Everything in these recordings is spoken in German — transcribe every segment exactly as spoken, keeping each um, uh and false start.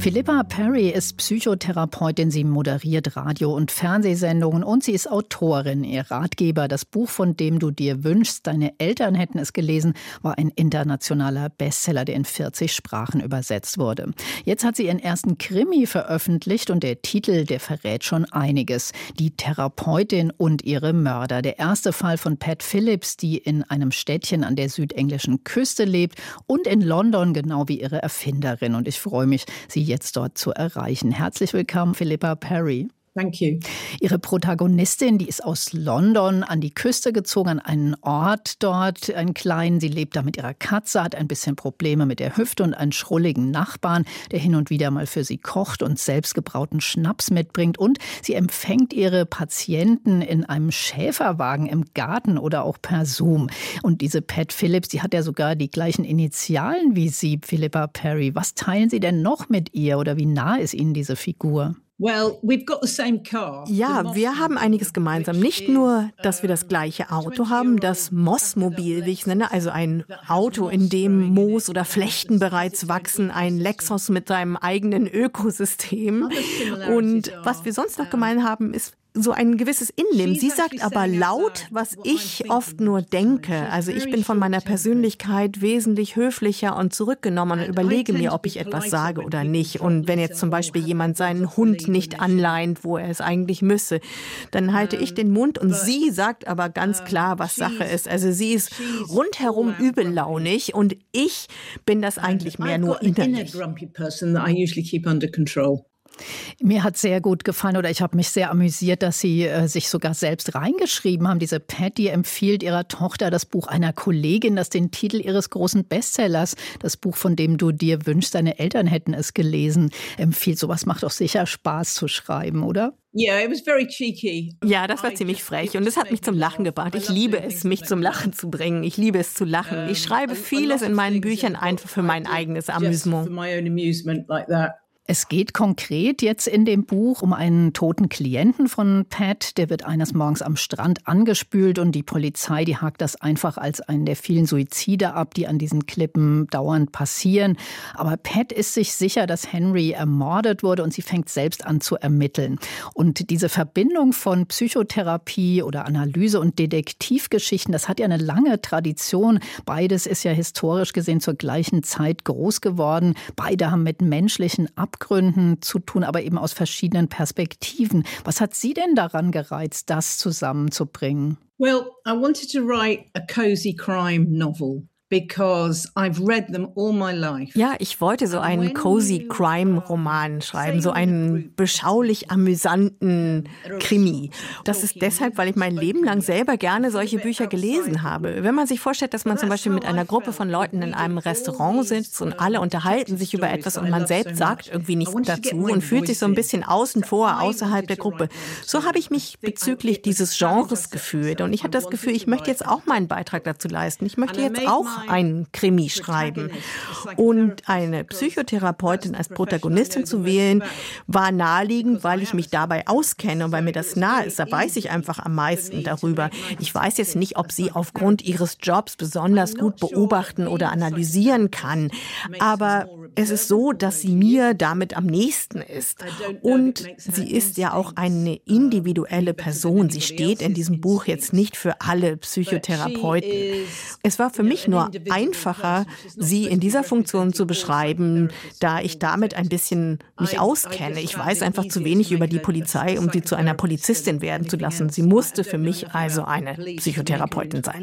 Philippa Perry ist Psychotherapeutin, sie moderiert Radio- und Fernsehsendungen und sie ist Autorin. Ihr Ratgeber, das Buch, von dem du dir wünschst, deine Eltern hätten es gelesen, war ein internationaler Bestseller, der in vierzig Sprachen übersetzt wurde. Jetzt hat sie ihren ersten Krimi veröffentlicht und der Titel, der verrät schon einiges. Die Therapeutin und ihre Mörder. Der erste Fall von Pat Phillips, die in einem Städtchen an der südenglischen Küste lebt und in London, genau wie ihre Erfinderin. Und ich freue mich, sie jetzt dort zu erreichen. Herzlich willkommen, Philippa Perry. Thank you. Ihre Protagonistin, die ist aus London an die Küste gezogen, an einen Ort dort, einen kleinen. Sie lebt da mit ihrer Katze, hat ein bisschen Probleme mit der Hüfte und einen schrulligen Nachbarn, der hin und wieder mal für sie kocht und selbstgebrauten Schnaps mitbringt. Und sie empfängt ihre Patienten in einem Schäferwagen im Garten oder auch per Zoom. Und diese Pat Phillips, die hat ja sogar die gleichen Initialen wie Sie, Philippa Perry. Was teilen Sie denn noch mit ihr oder wie nah ist Ihnen diese Figur? Well, we've got the same car. Ja, wir haben einiges gemeinsam. Nicht nur, dass wir das gleiche Auto haben, das Mossmobil, wie ich es nenne, also ein Auto, in dem Moos oder Flechten bereits wachsen, ein Lexus mit seinem eigenen Ökosystem. Und was wir sonst noch gemein haben, ist so ein gewisses Innenleben. Sie sagt aber laut, was ich oft nur denke. Also ich bin von meiner Persönlichkeit wesentlich höflicher und zurückgenommen und überlege mir, ob ich etwas sage oder nicht. Und wenn jetzt zum Beispiel jemand seinen Hund nicht anleint, wo er es eigentlich müsse, dann halte ich den Mund und sie sagt aber ganz klar, was Sache ist. Also sie ist rundherum übellaunig und ich bin das eigentlich mehr nur innerlich. Mir hat sehr gut gefallen oder ich habe mich sehr amüsiert, dass Sie äh, sich sogar selbst reingeschrieben haben. Diese Patty empfiehlt ihrer Tochter das Buch einer Kollegin, das den Titel ihres großen Bestsellers, das Buch, von dem du dir wünschst, deine Eltern hätten es gelesen, empfiehlt. Sowas macht doch sicher Spaß zu schreiben, oder? Yeah, it was very cheeky. Ja, das war ziemlich frech und es hat mich zum Lachen gebracht. Ich liebe es, mich zum Lachen zu bringen. Ich liebe es zu lachen. Ich schreibe vieles in meinen Büchern einfach für mein eigenes Amüsement. Es geht konkret jetzt in dem Buch um einen toten Klienten von Pat. Der wird eines Morgens am Strand angespült und die Polizei, die hakt das einfach als einen der vielen Suizide ab, die an diesen Klippen dauernd passieren. Aber Pat ist sich sicher, dass Henry ermordet wurde und sie fängt selbst an zu ermitteln. Und diese Verbindung von Psychotherapie oder Analyse und Detektivgeschichten, das hat ja eine lange Tradition. Beides ist ja historisch gesehen zur gleichen Zeit groß geworden. Beide haben mit menschlichen Abgründen zu tun, aber eben aus verschiedenen Perspektiven. Was hat Sie denn daran gereizt, das zusammenzubringen? Well, I wanted to write a cozy crime novel. Because I've read them all my life. Ja, ich wollte so einen cozy Crime-Roman schreiben, so einen beschaulich amüsanten Krimi. Das ist deshalb, weil ich mein Leben lang selber gerne solche Bücher gelesen habe. Wenn man sich vorstellt, dass man zum Beispiel mit einer Gruppe von Leuten in einem Restaurant sitzt und alle unterhalten sich über etwas und man selbst sagt irgendwie nichts dazu und fühlt sich so ein bisschen außen vor, außerhalb der Gruppe. So habe ich mich bezüglich dieses Genres gefühlt und ich hatte das Gefühl, ich möchte jetzt auch meinen Beitrag dazu leisten. Ich möchte jetzt auch einen Krimi schreiben. Und eine Psychotherapeutin als Protagonistin zu wählen, war naheliegend, weil ich mich dabei auskenne und weil mir das nahe ist. Da weiß ich einfach am meisten darüber. Ich weiß jetzt nicht, ob sie aufgrund ihres Jobs besonders gut beobachten oder analysieren kann. Aber es ist so, dass sie mir damit am nächsten ist. Und sie ist ja auch eine individuelle Person. Sie steht in diesem Buch jetzt nicht für alle Psychotherapeuten. Es war für mich nur einfacher, sie in dieser Funktion zu beschreiben, da ich damit ein bisschen mich auskenne. Ich weiß einfach zu wenig über die Polizei, um sie zu einer Polizistin werden zu lassen. Sie musste für mich also eine Psychotherapeutin sein.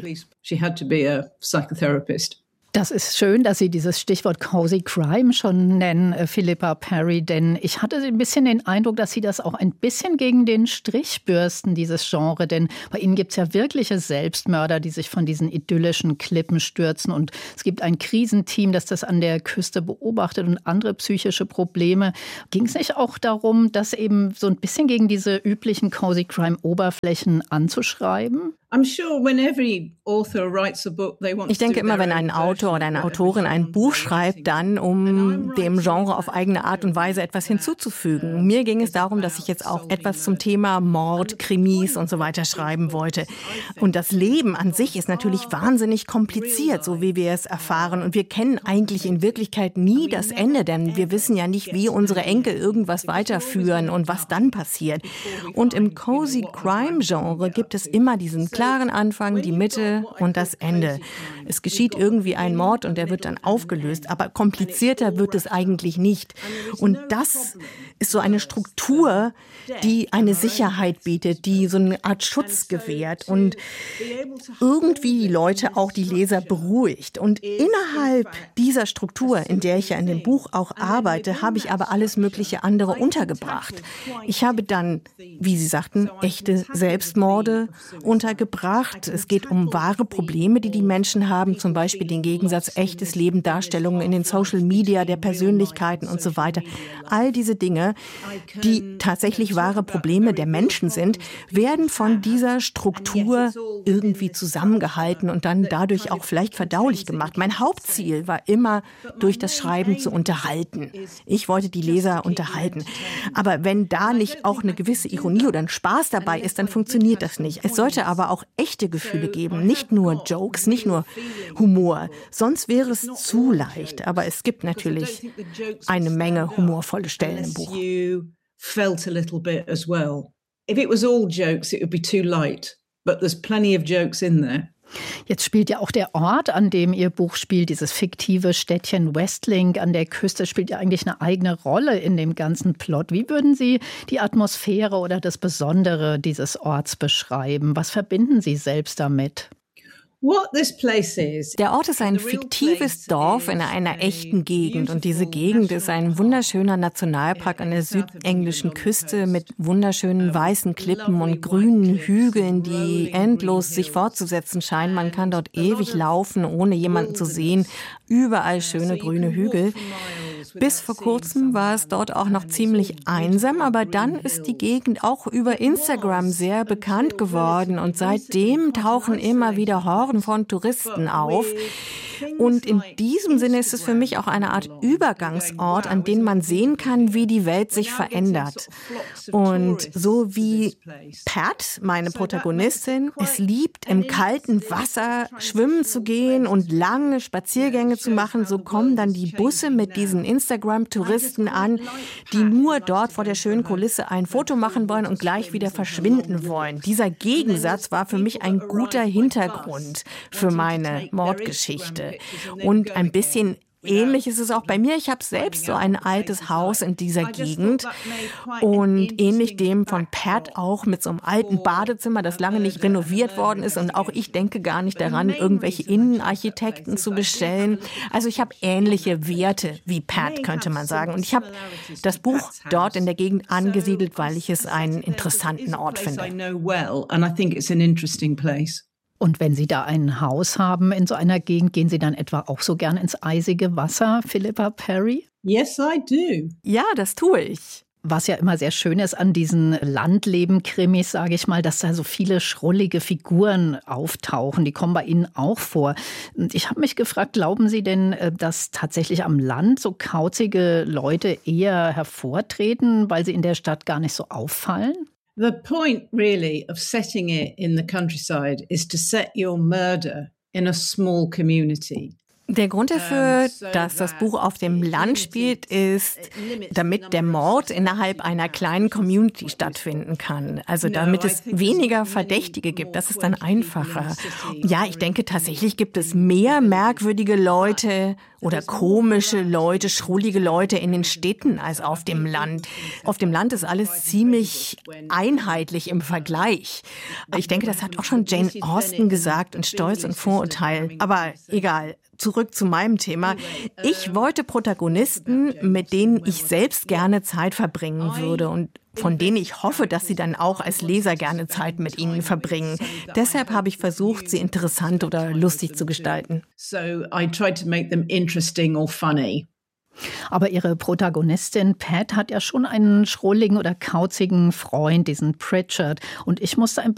Das ist schön, dass Sie dieses Stichwort Cozy Crime schon nennen, Philippa Perry, denn ich hatte ein bisschen den Eindruck, dass Sie das auch ein bisschen gegen den Strich bürsten, dieses Genre, denn bei Ihnen gibt es ja wirkliche Selbstmörder, die sich von diesen idyllischen Klippen stürzen und es gibt ein Krisenteam, das das an der Küste beobachtet und andere psychische Probleme. Ging es nicht auch darum, das eben so ein bisschen gegen diese üblichen Cozy Crime Oberflächen anzuschreiben? Ich denke immer, wenn ein Autor oder eine Autorin ein Buch schreibt, dann, um dem Genre auf eigene Art und Weise etwas hinzuzufügen. Mir ging es darum, dass ich jetzt auch etwas zum Thema Mord, Krimis und so weiter schreiben wollte. Und das Leben an sich ist natürlich wahnsinnig kompliziert, so wie wir es erfahren. Und wir kennen eigentlich in Wirklichkeit nie das Ende, denn wir wissen ja nicht, wie unsere Enkel irgendwas weiterführen und was dann passiert. Und im Cozy Crime Genre gibt es immer diesen klaren Anfang, die Mitte und das Ende. Es geschieht irgendwie ein Mord und der wird dann aufgelöst, aber komplizierter wird es eigentlich nicht. Und das ist so eine Struktur, die eine Sicherheit bietet, die so eine Art Schutz gewährt und irgendwie die Leute, auch die Leser beruhigt. Und innerhalb dieser Struktur, in der ich ja in dem Buch auch arbeite, habe ich aber alles mögliche andere untergebracht. Ich habe dann, wie Sie sagten, echte Selbstmorde untergebracht. Es geht um wahre Probleme, die die Menschen haben, zum Beispiel den Gegensatz echtes Leben, Darstellungen in den Social Media der Persönlichkeiten und so weiter. All diese Dinge, die tatsächlich wahre Probleme der Menschen sind, werden von dieser Struktur irgendwie zusammengehalten und dann dadurch auch vielleicht verdaulich gemacht. Mein Hauptziel war immer, durch das Schreiben zu unterhalten. Ich wollte die Leser unterhalten. Aber wenn da nicht auch eine gewisse Ironie oder ein Spaß dabei ist, dann funktioniert das nicht. Es sollte aber auch echte Gefühle geben, nicht nur Jokes, nicht nur Humor. Sonst wäre es zu leicht. Aber es gibt natürlich eine Menge humorvolle Stellen im Buch. Felt a little bit as well. If it was all jokes, it would be too light. But there's plenty of jokes in there. Jetzt spielt ja auch der Ort, an dem Ihr Buch spielt, dieses fiktive Städtchen Westlink an der Küste, spielt ja eigentlich eine eigene Rolle in dem ganzen Plot. Wie würden Sie die Atmosphäre oder das Besondere dieses Orts beschreiben? Was verbinden Sie selbst damit? Der Ort ist ein fiktives Dorf in einer echten Gegend und diese Gegend ist ein wunderschöner Nationalpark an der südenglischen Küste mit wunderschönen weißen Klippen und grünen Hügeln, die endlos sich fortzusetzen scheinen. Man kann dort ewig laufen, ohne jemanden zu sehen. Überall schöne grüne Hügel. Bis vor kurzem war es dort auch noch ziemlich einsam, aber dann ist die Gegend auch über Instagram sehr bekannt geworden und seitdem tauchen immer wieder Horden von Touristen auf. Und in diesem Sinne ist es für mich auch eine Art Übergangsort, an dem man sehen kann, wie die Welt sich verändert. Und so wie Pat, meine Protagonistin, es liebt, im kalten Wasser schwimmen zu gehen und lange Spaziergänge zu machen, so kommen dann die Busse mit diesen Instagram-Touristen an, die nur dort vor der schönen Kulisse ein Foto machen wollen und gleich wieder verschwinden wollen. Dieser Gegensatz war für mich ein guter Hintergrund für meine Mordgeschichte. Und ein bisschen ähnlich ist es auch bei mir. Ich habe selbst so ein altes Haus in dieser Gegend und ähnlich dem von Pat auch mit so einem alten Badezimmer, das lange nicht renoviert worden ist. Und auch ich denke gar nicht daran, irgendwelche Innenarchitekten zu bestellen. Also ich habe ähnliche Werte wie Pat, könnte man sagen. Und ich habe das Buch dort in der Gegend angesiedelt, weil ich es einen interessanten Ort finde. Und wenn Sie da ein Haus haben in so einer Gegend, gehen Sie dann etwa auch so gern ins eisige Wasser, Philippa Perry? Yes, I do. Ja, das tue ich. Was ja immer sehr schön ist an diesen Landleben-Krimis, sage ich mal, dass da so viele schrullige Figuren auftauchen. Die kommen bei Ihnen auch vor. Und ich habe mich gefragt, glauben Sie denn, dass tatsächlich am Land so kauzige Leute eher hervortreten, weil sie in der Stadt gar nicht so auffallen? The point really of setting it in the countryside is to set your murder in a small community. Der Grund dafür, dass das Buch auf dem Land spielt, ist, damit der Mord innerhalb einer kleinen Community stattfinden kann. Also damit es weniger Verdächtige gibt. Das ist dann einfacher. Ja, ich denke tatsächlich gibt es mehr merkwürdige Leute oder komische Leute, schrullige Leute in den Städten als auf dem Land. Auf dem Land ist alles ziemlich einheitlich im Vergleich. Ich denke, das hat auch schon Jane Austen gesagt in Stolz und Vorurteil. Aber egal. Zurück zu meinem Thema. Ich wollte Protagonisten, mit denen ich selbst gerne Zeit verbringen würde und von denen ich hoffe, dass sie dann auch als Leser gerne Zeit mit ihnen verbringen. Deshalb habe ich versucht, sie interessant oder lustig zu gestalten. So I tried to make them interesting or funny. Aber Ihre Protagonistin Pat hat ja schon einen schrulligen oder kauzigen Freund, diesen Pritchard. Und ich musste ein